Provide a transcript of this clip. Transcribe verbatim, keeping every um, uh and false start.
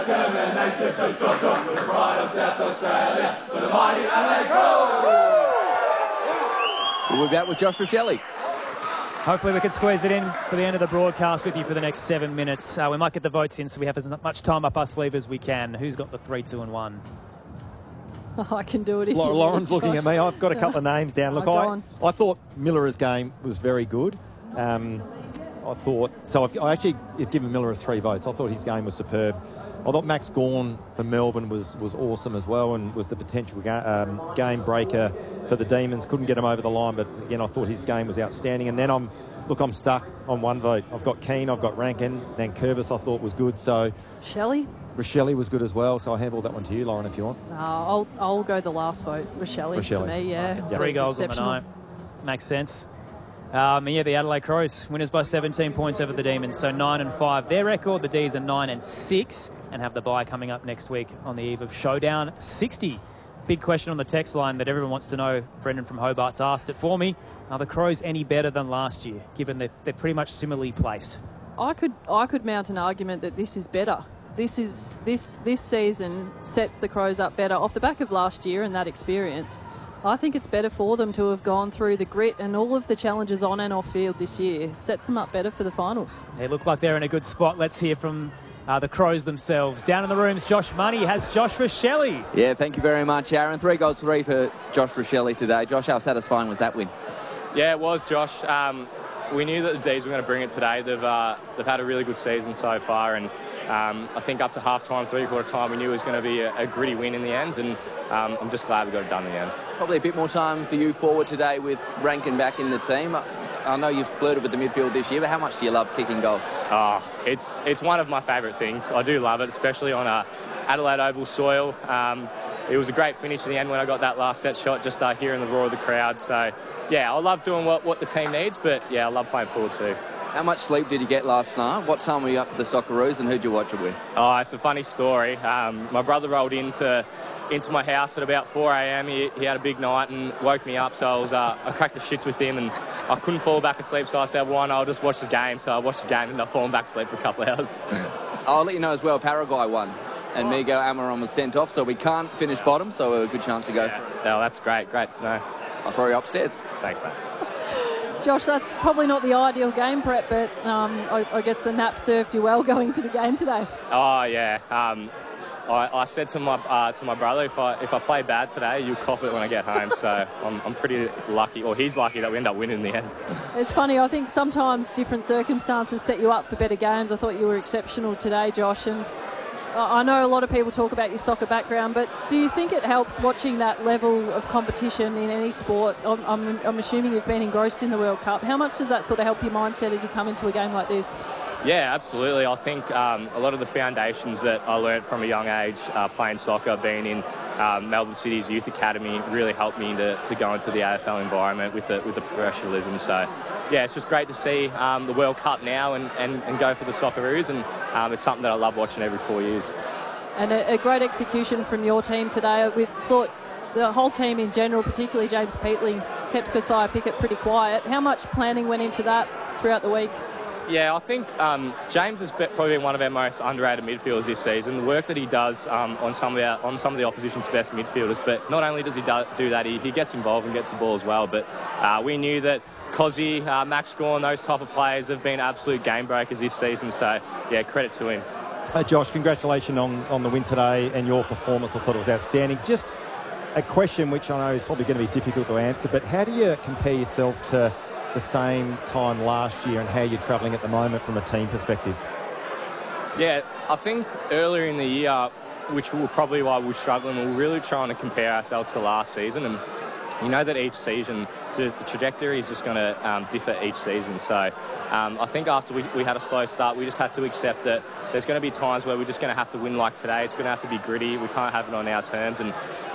We'll be back with Josh Rachele. Hopefully we can squeeze it in for the end of the broadcast with you for the next seven minutes. Uh, we might get the votes in so we have as much time up our sleeve as we can. Who's got the three, two and one? Oh, I can do it if Lauren, you Lauren's need, looking Josh. at me. I've got a couple of names down. Look, Oh, I, I thought Miller's game was very good. Um, I thought... So I've, I actually have given Miller three votes. I thought his game was superb. I thought Max Gawn for Melbourne was, was awesome as well and was the potential ga um, game breaker for the Demons. Couldn't get him over the line, but again, I thought his game was outstanding. And then I'm... Look, I'm stuck on one vote. I've got Keane, I've got Rankin, Nankervis I thought was good. So... Shelley? Rachele was good as well, so I'll handle that one to you, Lauren, if you want. Uh, I'll I'll go the last vote. Rachele, Rachele. for me, yeah. Okay. Three goals on the night. Makes sense. Um, and yeah, the Adelaide Crows, winners by seventeen points over the Demons, so nine and five. Their record, the D's are nine and six, and have the bye coming up next week on the eve of Showdown sixty. Big question on the text line that everyone wants to know. Brendan from Hobart's asked it for me. Are the Crows any better than last year, given that they're pretty much similarly placed? I could I could mount an argument that this is better. This is this this season sets the Crows up better off the back of last year and that experience. I think it's better for them to have gone through the grit and all of the challenges on and off field this year. It sets them up better for the finals. They look like they're in a good spot. Let's hear from uh, the Crows themselves. Down in the rooms, Josh Money has Josh Rachele. Yeah, thank you very much, Aaron. Three goals, three for Josh Rachele today. Josh, how satisfying was that win? Yeah, it was, Josh. Um, we knew that the D's were going to bring it today. They've uh, they've had a really good season so far, and um, I think up to half-time, three-quarter time, we knew it was going to be a, a gritty win in the end, and um, I'm just glad we got it done in the end. Probably a bit more time for you forward today with Rankin back in the team. I know you've flirted with the midfield this year, but how much do you love kicking goals? Oh, it's it's one of my favourite things. I do love it, especially on a Adelaide Oval soil. Um, it was a great finish in the end when I got that last set shot, just uh, hearing the roar of the crowd. So, yeah, I love doing what, what the team needs, but, yeah, I love playing forward too. How much sleep did you get last night? What time were you up for the Socceroos, and who'd you watch it with? Oh, it's a funny story. Um, my brother rolled into into my house at about four a m He, he had a big night and woke me up, so I was uh, I cracked the shits with him, and I couldn't fall back asleep, so I said, why not, I'll just watch the game. So I watched the game and I've fallen back asleep for a couple of hours. I'll let you know as well, Paraguay won, and Miguel Amaron was sent off, so we can't finish bottom, so a good chance to go. Yeah. Oh, that's great. Great to know. I'll throw you upstairs. Thanks, mate. Josh, that's probably not the ideal game prep, but um, I, I guess the nap served you well going to the game today. Oh, yeah. Um, I, I said to my uh, to my brother, if I if I play bad today, you'll cop it when I get home. So I'm, I'm pretty lucky, or he's lucky, that we end up winning in the end. It's funny, I think sometimes different circumstances set you up for better games. I thought you were exceptional today, Josh, and I know a lot of people talk about your soccer background, but do you think it helps watching that level of competition in any sport? I'm, I'm, I'm assuming you've been engrossed in the World Cup. How much does that sort of help your mindset as you come into a game like this? Yeah, absolutely. I think um, a lot of the foundations that I learnt from a young age uh, playing soccer, being in um, Melbourne City's youth academy, really helped me to, to go into the A F L environment with the, with the professionalism. So, yeah, it's just great to see um, the World Cup now and, and, and go for the Socceroos, and um, it's something that I love watching every four years. And a, a great execution from your team today. We thought the whole team in general, particularly James Peatling, kept Kasiah Pickett pretty quiet. How much planning went into that throughout the week? Yeah, I think um, James has probably been one of our most underrated midfielders this season. The work that he does um, on some of our, on some of the opposition's best midfielders, but not only does he do, do that, he, he gets involved and gets the ball as well. But uh, we knew that Cozzy, uh, Max Gawn, those type of players have been absolute game breakers this season. So, yeah, credit to him. Hey, Josh, congratulations on, on the win today and your performance. I thought it was outstanding. Just a question which I know is probably going to be difficult to answer, but how do you compare yourself to the same time last year and how you're travelling at the moment from a team perspective? Yeah, I think earlier in the year, which was probably why we were struggling, we were really trying to compare ourselves to last season, and you know that each season the trajectory is just going to um, differ each season. So um, I think after we, we had a slow start, we just had to accept that there's going to be times where we're just going to have to win like today. It's going to have to be gritty. We can't have it on our terms, and